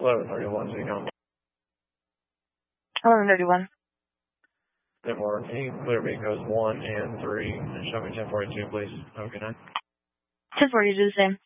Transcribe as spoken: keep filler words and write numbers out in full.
eleven thirty-one, so you come. eleven thirty-one. ten four, can you clear vehicles one and three and show me ten forty-two, please? Have a good night. ten forty-two, the same.